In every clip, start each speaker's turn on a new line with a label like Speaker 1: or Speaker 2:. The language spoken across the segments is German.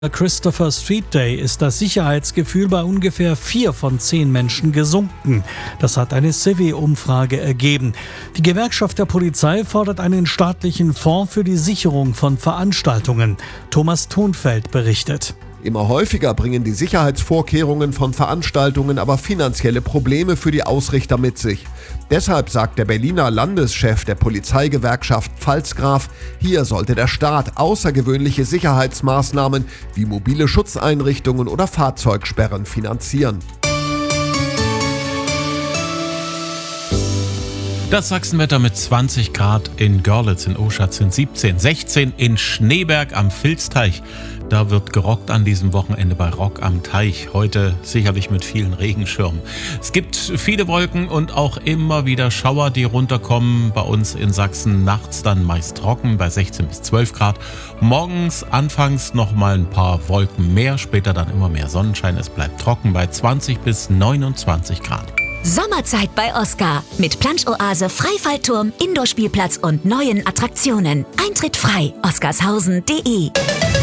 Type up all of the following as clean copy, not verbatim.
Speaker 1: Christopher Street Day ist das Sicherheitsgefühl bei ungefähr 4 von 10 Menschen gesunken. Das hat eine CIVI-Umfrage ergeben. Die Gewerkschaft der Polizei fordert einen staatlichen Fonds für die Sicherung von Veranstaltungen. Thomas Thunfeld berichtet.
Speaker 2: Immer häufiger bringen die Sicherheitsvorkehrungen von Veranstaltungen aber finanzielle Probleme für die Ausrichter mit sich. Deshalb sagt der Berliner Landeschef der Polizeigewerkschaft Pfalzgraf, hier sollte der Staat außergewöhnliche Sicherheitsmaßnahmen wie mobile Schutzeinrichtungen oder Fahrzeugsperren finanzieren.
Speaker 3: Das Sachsenwetter mit 20 Grad in Görlitz, in Oschatz sind 17, 16 in Schneeberg am Vilsteich. Da wird gerockt an diesem Wochenende bei Rock am Teich. Heute sicherlich mit vielen Regenschirmen. Es gibt viele Wolken und auch immer wieder Schauer, die runterkommen. Bei uns in Sachsen nachts dann meist trocken bei 16 bis 12 Grad. Morgens anfangs noch mal ein paar Wolken mehr, später dann immer mehr Sonnenschein. Es bleibt trocken bei 20 bis 29 Grad.
Speaker 4: Sommerzeit bei Oscar mit Plansch-Oase, Freifallturm, Indoor-Spielplatz und neuen Attraktionen. Eintritt frei. oscarshausen.de.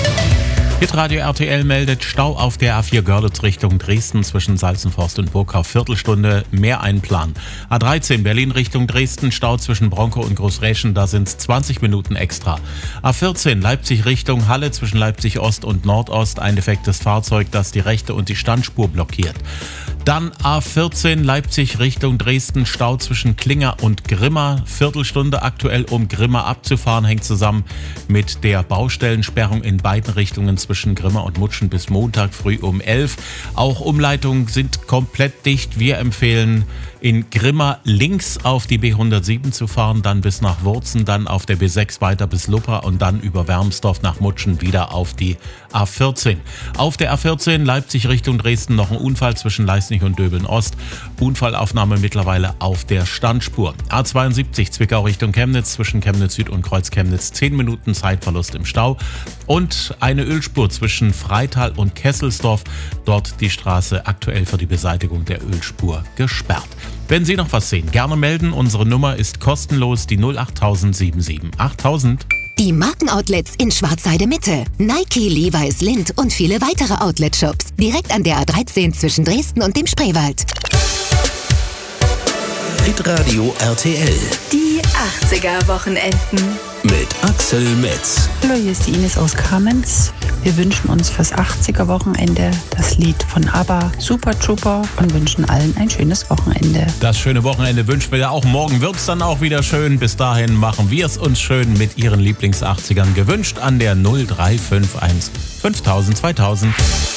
Speaker 3: Hitradio RTL meldet Stau auf der A4 Görlitz Richtung Dresden zwischen Salzenforst und Burgau. Viertelstunde mehr einplanen. A13 Berlin Richtung Dresden, Stau zwischen Bronkow und Großräschen, da sind es 20 Minuten extra. A14 Leipzig Richtung Halle zwischen Leipzig Ost und Nordost, ein defektes Fahrzeug, das die rechte und die Standspur blockiert. Dann A14 Leipzig Richtung Dresden, Stau zwischen Klinger und Grimma. Viertelstunde aktuell, um Grimma abzufahren, hängt zusammen mit der Baustellensperrung in beiden Richtungen zwischen Grimma und Mutschen bis Montag früh um 11. Auch Umleitungen sind komplett dicht. Wir empfehlen, in Grimma links auf die B107 zu fahren, dann bis nach Wurzen, dann auf der B6 weiter bis Luppa und dann über Wermsdorf nach Mutschen wieder auf die A14. Auf der A14 Leipzig Richtung Dresden noch ein Unfall zwischen Leisnig und Döbeln Ost. Unfallaufnahme mittlerweile auf der Standspur. A72 Zwickau Richtung Chemnitz zwischen Chemnitz Süd und Kreuz Chemnitz 10 Minuten Zeitverlust im Stau. Und eine Ölspur zwischen Freital und Kesselsdorf. Dort die Straße aktuell für die Beseitigung der Ölspur gesperrt. Wenn Sie noch was sehen, gerne melden. Unsere Nummer ist kostenlos, die 08077 8000.
Speaker 5: Die Markenoutlets in Schwarzheide Mitte. Nike, Levi's, Lindt und viele weitere Outlet-Shops. Direkt an der A13 zwischen Dresden und dem Spreewald.
Speaker 6: Hitradio RTL.
Speaker 7: Die 80er-Wochenenden.
Speaker 6: Mit Axel Metz.
Speaker 8: Hallo, hier ist die Ines aus Kamenz. Wir wünschen uns fürs 80er-Wochenende das Lied von ABBA, Super Trooper, und wünschen allen ein schönes Wochenende.
Speaker 3: Das schöne Wochenende wünschen wir ja auch. Morgen wird es dann auch wieder schön. Bis dahin machen wir es uns schön mit Ihren Lieblings-80ern gewünscht an der 0351 5000 2000.